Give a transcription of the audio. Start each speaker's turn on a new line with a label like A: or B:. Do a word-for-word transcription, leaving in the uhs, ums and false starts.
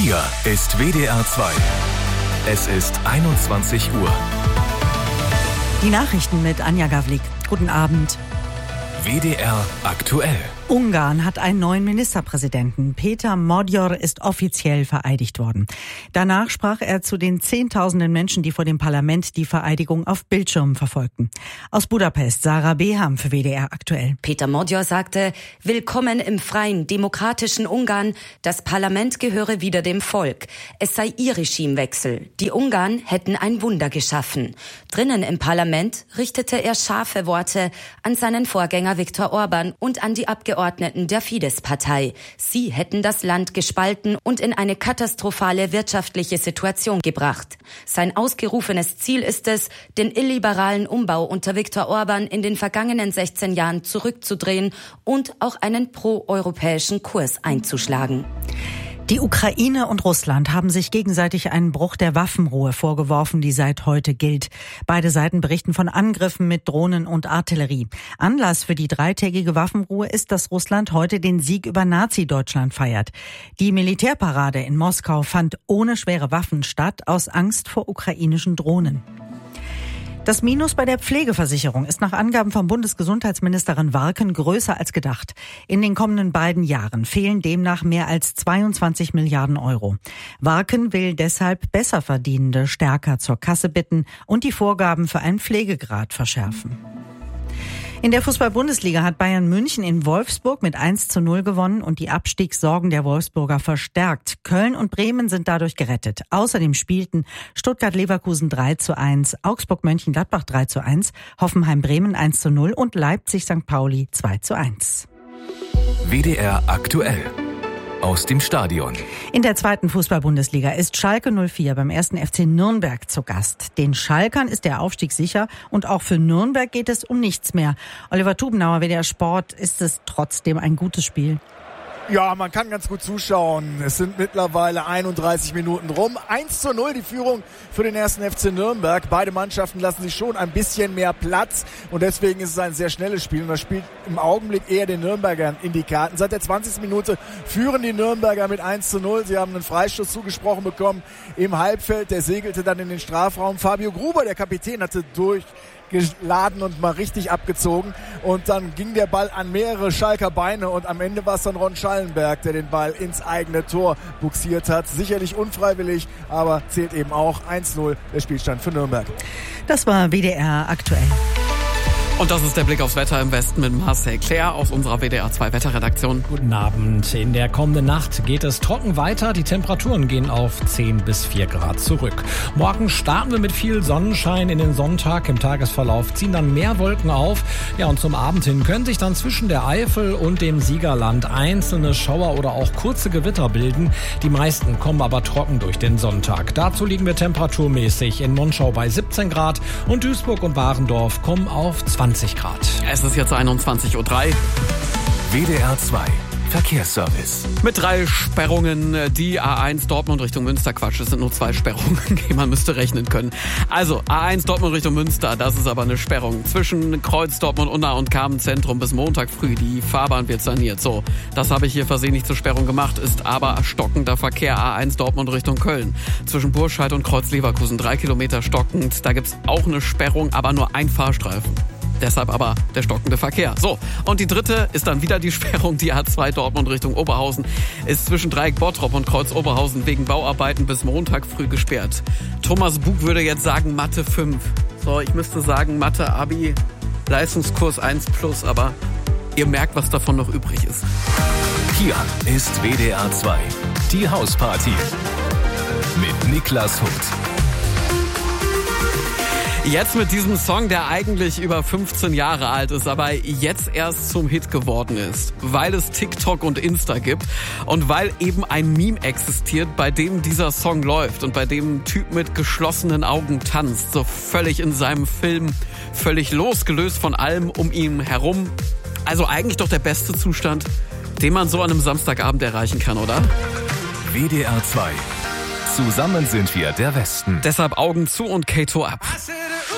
A: Hier ist W D R zwei. Es ist einundzwanzig Uhr.
B: Die Nachrichten mit Anja Gavlik. Guten Abend.
A: W D R aktuell.
B: Ungarn hat einen neuen Ministerpräsidenten. Péter Magyar ist offiziell vereidigt worden. Danach sprach er zu den Zehntausenden Menschen, die vor dem Parlament die Vereidigung auf Bildschirmen verfolgten. Aus Budapest, Sarah Beham für W D R aktuell.
C: Péter Magyar sagte, willkommen im freien, demokratischen Ungarn. Das Parlament gehöre wieder dem Volk. Es sei ihr Regimewechsel. Die Ungarn hätten ein Wunder geschaffen. Drinnen im Parlament richtete er scharfe Worte an seinen Vorgänger Viktor Orbán und an die Abgeordneten der Fidesz-Partei. Sie hätten das Land gespalten und in eine katastrophale wirtschaftliche Situation gebracht. Sein ausgerufenes Ziel ist es, den illiberalen Umbau unter Viktor Orbán in den vergangenen sechzehn Jahren zurückzudrehen und auch einen pro-europäischen Kurs einzuschlagen.
B: Die Ukraine und Russland haben sich gegenseitig einen Bruch der Waffenruhe vorgeworfen, die seit heute gilt. Beide Seiten berichten von Angriffen mit Drohnen und Artillerie. Anlass für die dreitägige Waffenruhe ist, dass Russland heute den Sieg über Nazi-Deutschland feiert. Die Militärparade in Moskau fand ohne schwere Waffen statt, aus Angst vor ukrainischen Drohnen. Das Minus bei der Pflegeversicherung ist nach Angaben von Bundesgesundheitsministerin Warken größer als gedacht. In den kommenden beiden Jahren fehlen demnach mehr als zweiundzwanzig Milliarden Euro. Warken will deshalb Besserverdienende stärker zur Kasse bitten und die Vorgaben für einen Pflegegrad verschärfen. In der Fußball-Bundesliga hat Bayern München in Wolfsburg mit eins zu null gewonnen und die Abstiegssorgen der Wolfsburger verstärkt. Köln und Bremen sind dadurch gerettet. Außerdem spielten Stuttgart-Leverkusen drei zu eins, Augsburg-Mönchengladbach drei zu eins, Hoffenheim-Bremen eins zu null und Leipzig-Sankt Pauli zwei zu eins.
A: W D R aktuell. Aus dem Stadion.
B: In der zweiten Fußball-Bundesliga ist Schalke null vier beim ersten F C Nürnberg zu Gast. Den Schalkern ist der Aufstieg sicher und auch für Nürnberg geht es um nichts mehr. Oliver Tubenauer, W D R Sport, ist es trotzdem ein gutes Spiel?
D: Ja, man kann ganz gut zuschauen. Es sind mittlerweile einunddreißig Minuten rum. eins zu null die Führung für den ersten F C Nürnberg. Beide Mannschaften lassen sich schon ein bisschen mehr Platz und deswegen ist es ein sehr schnelles Spiel. Und das spielt im Augenblick eher den Nürnbergern in die Karten. Seit der zwanzigsten Minute führen die Nürnberger mit eins zu null. Sie haben einen Freistoß zugesprochen bekommen im Halbfeld. Der segelte dann in den Strafraum. Fabio Gruber, der Kapitän, hatte durch geladen und mal richtig abgezogen und dann ging der Ball an mehrere Schalker Beine und am Ende war es dann Ron Schallenberg, der den Ball ins eigene Tor buxiert hat. Sicherlich unfreiwillig, aber zählt eben auch eins zu null der Spielstand für Nürnberg.
B: Das war W D R aktuell.
E: Und das ist der Blick aufs Wetter im Westen mit Marcel Claire aus unserer W D R zwei Wetterredaktion.
F: Guten Abend. In der kommenden Nacht geht es trocken weiter. Die Temperaturen gehen auf zehn bis vier Grad zurück. Morgen starten wir mit viel Sonnenschein in den Sonntag. Im Tagesverlauf ziehen dann mehr Wolken auf. Ja, und zum Abend hin können sich dann zwischen der Eifel und dem Siegerland einzelne Schauer oder auch kurze Gewitter bilden. Die meisten kommen aber trocken durch den Sonntag. Dazu liegen wir temperaturmäßig in Monschau bei siebzehn Grad und Duisburg und Warendorf kommen auf zwanzig Grad.
E: Es ist jetzt einundzwanzig Uhr drei.
A: W D R zwei. Verkehrsservice.
E: Mit drei Sperrungen, die A eins Dortmund Richtung Münster. Quatsch, es sind nur zwei Sperrungen, man müsste rechnen können. Also A eins Dortmund Richtung Münster, das ist aber eine Sperrung. Zwischen Kreuz, Dortmund, Unna und Carmen-Zentrum bis Montag früh. Die Fahrbahn wird saniert. So, das habe ich hier versehentlich zur Sperrung gemacht, ist aber stockender Verkehr. A eins Dortmund Richtung Köln. Zwischen Burscheid und Kreuz Leverkusen, drei Kilometer stockend. Da gibt's auch eine Sperrung, aber nur ein Fahrstreifen. Deshalb aber der stockende Verkehr. So, und die dritte ist dann wieder die Sperrung. Die A zwei Dortmund Richtung Oberhausen ist zwischen Dreieck Bottrop und Kreuz Oberhausen wegen Bauarbeiten bis Montag früh gesperrt. Thomas Bug würde jetzt sagen Mathe fünf. So, ich müsste sagen Mathe Abi Leistungskurs eins plus, aber ihr merkt, was davon noch übrig ist.
A: Hier ist W D R zwei. Die Hausparty mit Niklas Huth.
E: Jetzt mit diesem Song, der eigentlich über fünfzehn Jahre alt ist, aber jetzt erst zum Hit geworden ist, weil es TikTok und Insta gibt und weil eben ein Meme existiert, bei dem dieser Song läuft und bei dem ein Typ mit geschlossenen Augen tanzt, so völlig in seinem Film, völlig losgelöst von allem um ihn herum. Also eigentlich doch der beste Zustand, den man so an einem Samstagabend erreichen kann, oder?
A: W D R zwei. Zusammen sind wir der Westen.
E: Deshalb Augen zu und Kato ab.
G: I said